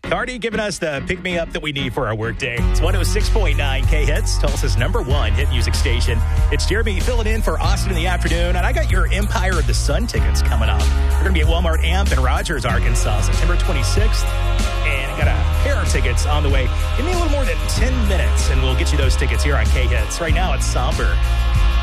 Cardi giving us the pick-me-up that we need for our workday. It's 106.9 K-Hits, Tulsa's #1 hit music station. It's Jeremy filling in for Austin in the afternoon, and I got your Empire of the Sun tickets coming up. We're going to be at Walmart Amp in Rogers, Arkansas, September 26th, and I got a pair of tickets on the way. Give me a little more than 10 minutes, and we'll get you those tickets here on K-Hits. Right now, it's Somber.